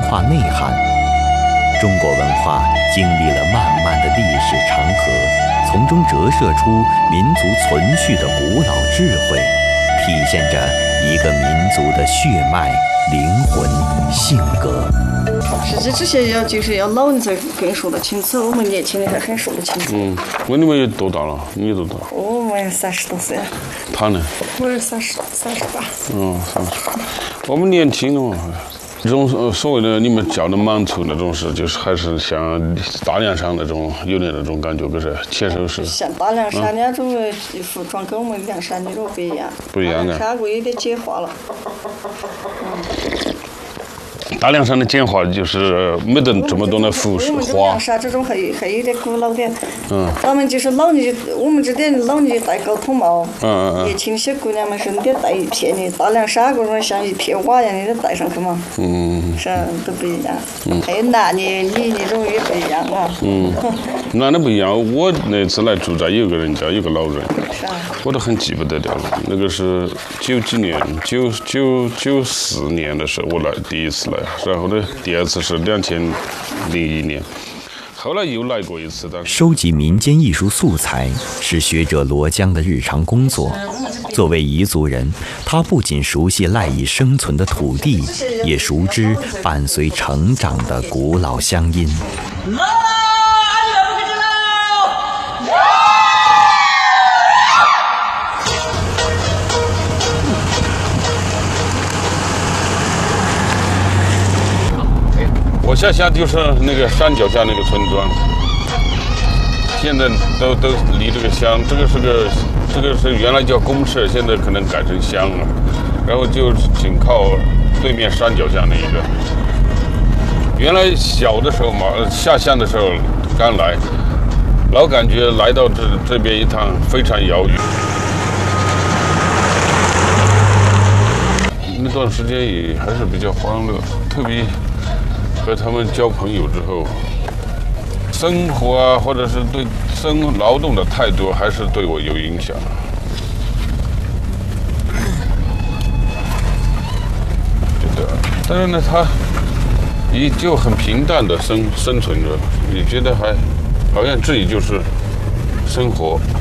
化内涵。中国文化经历了漫漫的历史长河，从中折射出民族存续的古老智慧，体现着一个民族的血脉、灵魂、性格。 实际这些就是要老人才更说得清楚，我们年轻人还很说得清楚。 问你们有多大了？你多大？ 我们30多岁。 他呢？ 我是38。 我们年轻的嘛，这种所谓的你们叫的满族那种是，就是还是像大凉山那种有点那种感觉，可是确实是。 像大凉山那种服装跟我们凉山那种不一样。 不一样的。 山国有点简化了。 大凉山的简化就是没得这么多的服饰花。 凉山这种还有点古老点。他们就是老年，我们这点老年戴高筒帽。年轻些姑娘们是你得戴一片的，大凉山嗰种像一片瓦一样的戴上去嘛。是都不一样。还有男的、女的这种也不一样啊。 男的不一样，我那次来住在有个人家，有个老人，我都很记不得了。那个是94年的时候，我来第一次来，然后呢，第二次是2001年，后来又来过一次。 收集民间艺术素材是学者罗江的日常工作。作为彝族人，他不仅熟悉赖以生存的土地，也熟知伴随成长的古老乡音。 我下就是那个山脚下那个村庄，现在都离这个乡，这个是原来叫公社，现在可能改成乡了，然后就紧靠对面山脚下那一个。原来小的时候嘛，下乡的时候刚来，老感觉来到这边一趟非常遥远。那段时间也还是比较欢乐，特别。和他们交朋友之后，生活啊，或者是对劳动的态度，还是对我有影响。对的，但是呢，他依旧很平淡的生存着，你觉得还好像自己就是生活。